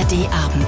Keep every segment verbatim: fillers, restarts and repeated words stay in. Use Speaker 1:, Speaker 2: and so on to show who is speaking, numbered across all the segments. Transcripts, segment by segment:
Speaker 1: R D-Abend.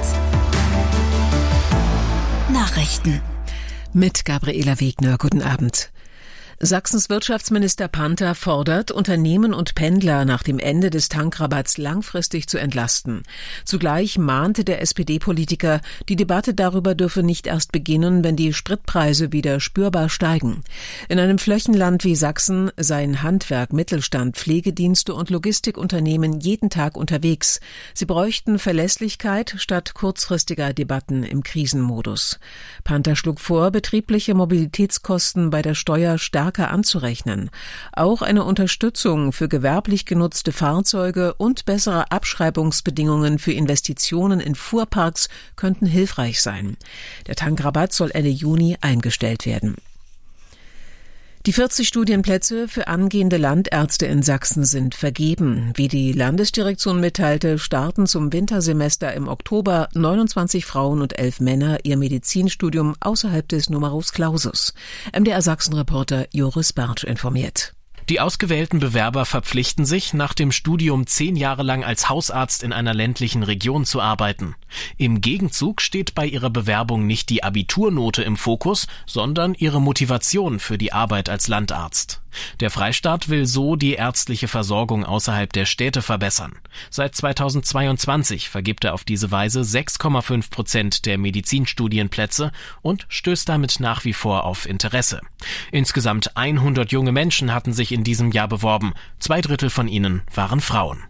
Speaker 1: Nachrichten.
Speaker 2: Mit Gabriela Wegner. Guten Abend. Sachsens Wirtschaftsminister Panther fordert, Unternehmen und Pendler nach dem Ende des Tankrabatts langfristig zu entlasten. Zugleich mahnte der S P D-Politiker, die Debatte darüber dürfe nicht erst beginnen, wenn die Spritpreise wieder spürbar steigen. In einem Flächenland wie Sachsen seien Handwerk, Mittelstand, Pflegedienste und Logistikunternehmen jeden Tag unterwegs. Sie bräuchten Verlässlichkeit statt kurzfristiger Debatten im Krisenmodus. Panther schlug vor, betriebliche Mobilitätskosten bei der Steuer stark anzurechnen. Auch eine Unterstützung für gewerblich genutzte Fahrzeuge und bessere Abschreibungsbedingungen für Investitionen in Fuhrparks könnten hilfreich sein. Der Tankrabatt soll Ende Juni eingestellt werden. Die vierzig Studienplätze für angehende Landärzte in Sachsen sind vergeben. Wie die Landesdirektion mitteilte, starten zum Wintersemester im Oktober neunundzwanzig Frauen und elf Männer ihr Medizinstudium außerhalb des Numerus Clausus. M D R-Sachsen-Reporter Joris Bartsch informiert.
Speaker 3: Die ausgewählten Bewerber verpflichten sich, nach dem Studium zehn Jahre lang als Hausarzt in einer ländlichen Region zu arbeiten. Im Gegenzug steht bei ihrer Bewerbung nicht die Abiturnote im Fokus, sondern ihre Motivation für die Arbeit als Landarzt. Der Freistaat will so die ärztliche Versorgung außerhalb der Städte verbessern. Seit zweitausendzweiundzwanzig vergibt er auf diese Weise sechs Komma fünf Prozent der Medizinstudienplätze und stößt damit nach wie vor auf Interesse. Insgesamt hundert junge Menschen hatten sich in diesem Jahr beworben. Zwei Drittel von ihnen waren Frauen.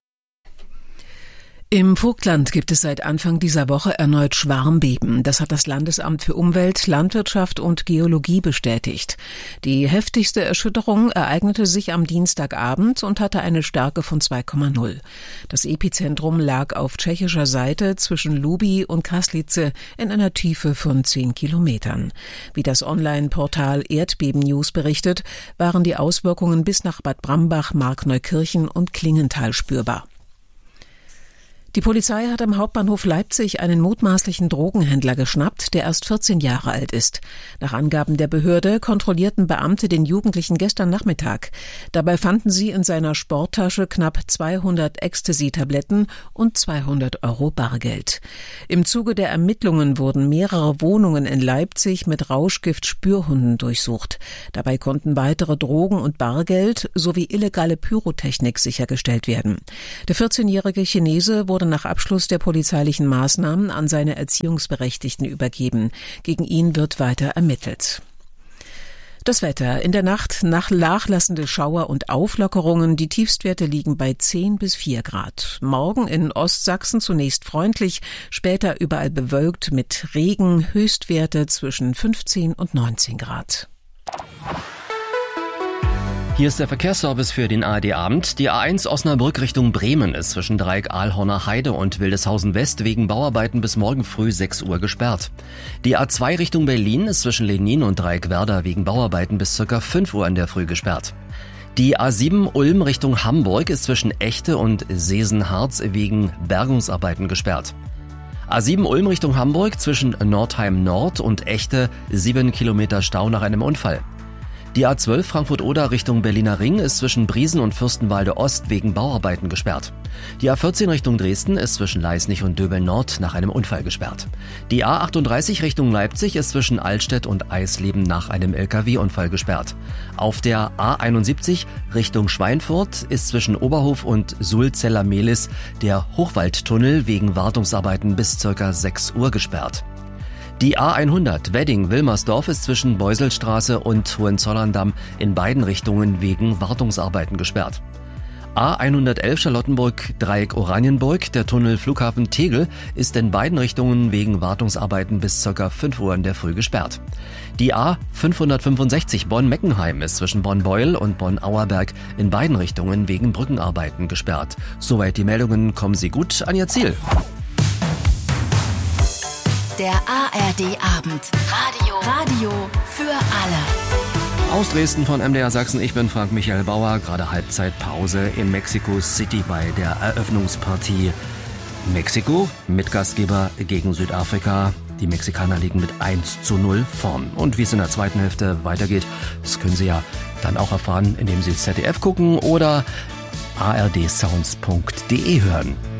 Speaker 2: Im Vogtland gibt es seit Anfang dieser Woche erneut Schwarmbeben. Das hat das Landesamt für Umwelt, Landwirtschaft und Geologie bestätigt. Die heftigste Erschütterung ereignete sich am Dienstagabend und hatte eine Stärke von zwei Komma null. Das Epizentrum lag auf tschechischer Seite zwischen Lubi und Kraslice in einer Tiefe von zehn Kilometern. Wie das Online-Portal Erdbeben News berichtet, waren die Auswirkungen bis nach Bad Brambach, Markneukirchen und Klingenthal spürbar. Die Polizei hat am Hauptbahnhof Leipzig einen mutmaßlichen Drogenhändler geschnappt, der erst vierzehn Jahre alt ist. Nach Angaben der Behörde kontrollierten Beamte den Jugendlichen gestern Nachmittag. Dabei fanden sie in seiner Sporttasche knapp zweihundert Ecstasy-Tabletten und zweihundert Euro Bargeld. Im Zuge der Ermittlungen wurden mehrere Wohnungen in Leipzig mit Rauschgift-Spürhunden durchsucht. Dabei konnten weitere Drogen und Bargeld sowie illegale Pyrotechnik sichergestellt werden. Der vierzehnjährige Chinese wurde nach Abschluss der polizeilichen Maßnahmen an seine Erziehungsberechtigten übergeben. Gegen ihn wird weiter ermittelt. Das Wetter. In der Nacht nach nachlassende Schauer und Auflockerungen. Die Tiefstwerte liegen bei zehn bis vier Grad. Morgen in Ostsachsen zunächst freundlich, später überall bewölkt mit Regen. Höchstwerte zwischen fünfzehn und neunzehn Grad.
Speaker 4: Hier ist der Verkehrsservice für den A R D-Abend. Die A eins Osnabrück Richtung Bremen ist zwischen Dreieck Ahlhorner Heide und Wildeshausen West wegen Bauarbeiten bis morgen früh sechs Uhr gesperrt. Die A zwei Richtung Berlin ist zwischen Lenin und Dreieck Werder wegen Bauarbeiten bis ca. fünf Uhr in der Früh gesperrt. Die A sieben Ulm Richtung Hamburg ist zwischen Echte und Seesen-Harz wegen Bergungsarbeiten gesperrt. A sieben Ulm Richtung Hamburg zwischen Nordheim Nord und Echte sieben Kilometer Stau nach einem Unfall. Die A zwölf Frankfurt-Oder Richtung Berliner Ring ist zwischen Briesen und Fürstenwalde Ost wegen Bauarbeiten gesperrt. Die A vierzehn Richtung Dresden ist zwischen Leisnig und Döbeln Nord nach einem Unfall gesperrt. Die A achtunddreißig Richtung Leipzig ist zwischen Altstedt und Eisleben nach einem L K W-Unfall gesperrt. Auf der A einundsiebzig Richtung Schweinfurt ist zwischen Oberhof und Sulzeller-Mehlis der Hochwaldtunnel wegen Wartungsarbeiten bis ca. sechs Uhr gesperrt. Die A hundert Wedding-Wilmersdorf ist zwischen Beuselstraße und Hohenzollern-Damm in beiden Richtungen wegen Wartungsarbeiten gesperrt. A hundertelf Charlottenburg Dreieck Oranienburg, der Tunnel Flughafen Tegel, ist in beiden Richtungen wegen Wartungsarbeiten bis ca. fünf Uhr in der Früh gesperrt. Die A fünfhundertfünfundsechzig Bonn-Meckenheim ist zwischen Bonn-Beuel und Bonn-Auerberg in beiden Richtungen wegen Brückenarbeiten gesperrt. Soweit die Meldungen, kommen Sie gut an Ihr Ziel.
Speaker 1: Der A R D-Abend. Radio. Radio für alle.
Speaker 4: Aus Dresden von M D R Sachsen, ich bin Frank Michael Bauer. Gerade Halbzeitpause in Mexico City bei der Eröffnungspartie. Mexiko, Mitgastgeber gegen Südafrika. Die Mexikaner liegen mit eins zu null vorn. Und wie es in der zweiten Hälfte weitergeht, das können Sie ja dann auch erfahren, indem Sie Z D F gucken oder a r d sounds punkt d e hören.